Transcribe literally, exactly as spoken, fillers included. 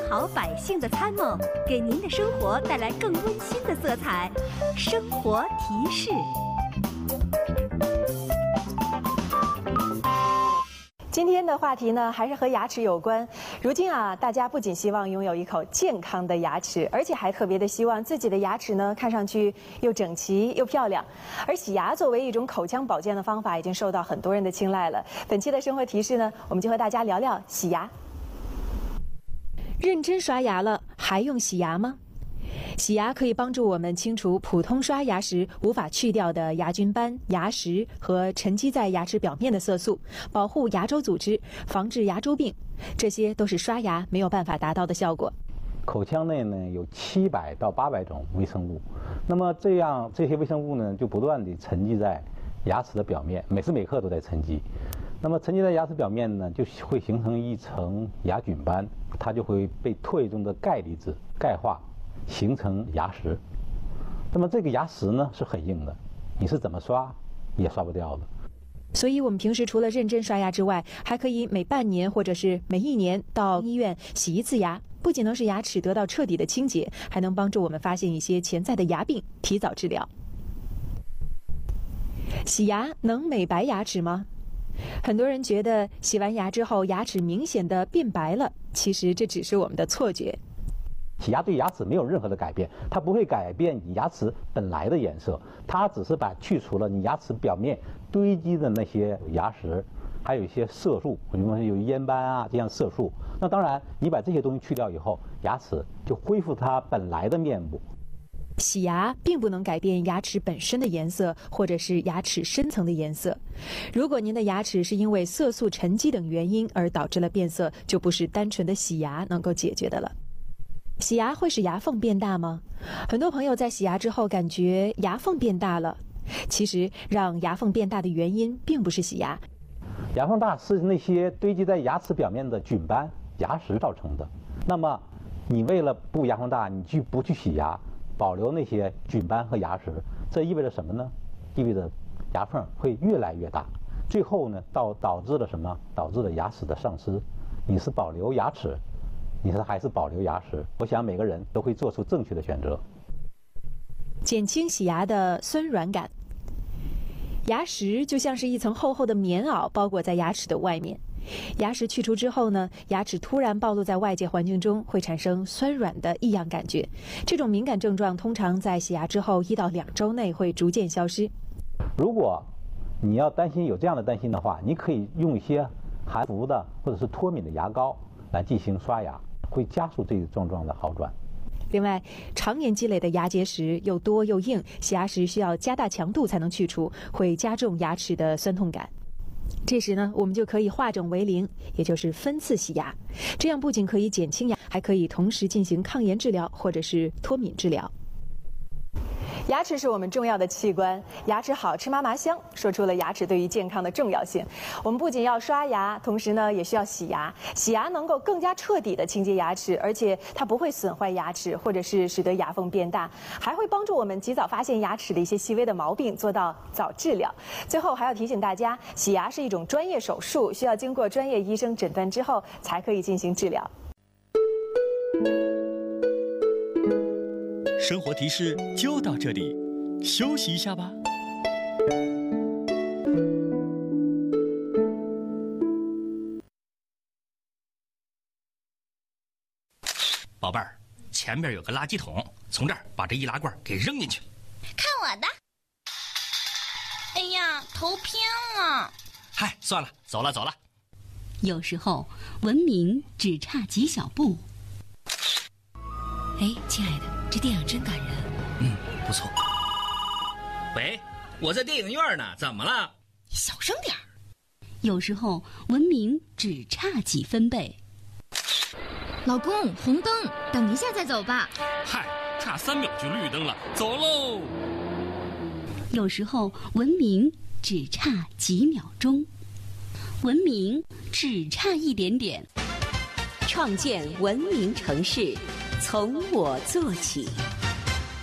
好百姓的参谋，给您的生活带来更温馨的色彩。生活提示。 今天的话题呢，还是和牙齿有关。如今啊，大家不仅希望拥有一口健康的牙齿，而且还特别的希望自己的牙齿呢，看上去又整齐又漂亮。而洗牙作为一种口腔保健的方法，已经受到很多人的青睐了。本期的生活提示呢，我们就和大家聊聊洗牙。认真刷牙了，还用洗牙吗？洗牙可以帮助我们清除普通刷牙时无法去掉的牙菌斑、牙石和沉积在牙齿表面的色素，保护牙周组织，防治牙周病，这些都是刷牙没有办法达到的效果。 口腔内呢有七百到八百种微生物，那么这样这些微生物呢就不断地沉积在牙齿的表面，每时每刻都在沉积。那么沉积在牙齿表面呢，就会形成一层牙菌斑，它就会被唾液中的钙离子钙化，形成牙石。那么这个牙石呢是很硬的，你是怎么刷也刷不掉的。 所以我们平时除了认真刷牙之外，还可以每半年或者是每一年到医院洗一次牙，不仅能使牙齿得到彻底的清洁，还能帮助我们发现一些潜在的牙病，提早治疗。洗牙能美白牙齿吗？很多人觉得洗完牙之后牙齿明显的变白了，其实这只是我们的错觉。 洗牙对牙齿没有任何的改变，它不会改变你牙齿本来的颜色，它只是把去除了你牙齿表面堆积的那些牙石，还有一些色素，比如说有烟斑啊这样色素。那当然，你把这些东西去掉以后，牙齿就恢复它本来的面目。 洗牙并不能改变牙齿本身的颜色，或者是牙齿深层的颜色。如果您的牙齿是因为色素沉积等原因而导致了变色，就不是单纯的洗牙能够解决的了。洗牙会使牙缝变大吗？很多朋友在洗牙之后感觉牙缝变大了，其实让牙缝变大的原因并不是洗牙。 牙缝大是那些堆积在牙齿表面的菌斑、牙石造成的。那么，你为了不牙缝大，你去不去洗牙，保留那些菌斑和牙石，这意味着什么呢？意味着牙缝会越来越大，最后呢，导导致了什么？导致了牙齿的丧失。你是保留牙齿，你是还是保留牙石？我想每个人都会做出正确的选择。 减轻洗牙的酸软感。牙石就像是一层厚厚的棉袄包裹在牙齿的外面，牙石去除之后呢，牙齿突然暴露在外界环境中，会产生酸软的异样感觉。这种敏感症状通常在洗牙之后一到两周内会逐渐消失。 如果你要担心有这样的担心的话，你可以用一些含氟的或者是脱敏的牙膏来进行刷牙，会加速这个症状的好转。 另外，常年积累的牙结石又多又硬，洗牙时需要加大强度才能去除，会加重牙齿的酸痛感。这时呢，我们就可以化整为零，也就是分次洗牙。这样不仅可以减轻牙，还可以同时进行抗炎治疗或者是脱敏治疗。牙齿是我们重要的器官，牙齿好吃妈妈香，说出了牙齿对于健康的重要性。我们不仅要刷牙，同时呢也需要洗牙。洗牙能够更加彻底的清洁牙齿，而且它不会损坏牙齿，或者是使得牙缝变大，还会帮助我们及早发现牙齿的一些细微的毛病，做到早治疗。最后还要提醒大家，洗牙是一种专业手术，需要经过专业医生诊断之后才可以进行治疗。 生活提示就到这里，休息一下吧。宝贝儿，前边有个垃圾桶，从这儿把这易拉罐给扔进去。 看我的！哎呀，头偏了。 嗨，算了，走了走了。 有时候文明只差几小步。哎，亲爱的，这电影真感人。 嗯，不错。喂，我在电影院呢，怎么了？ 你小声点儿。 有时候文明只差几分贝。 老公，红灯，等一下再走吧。 嗨，差三秒就绿灯了，走喽。 有时候文明只差几秒钟，文明只差一点点。 创建文明城市，从我做起。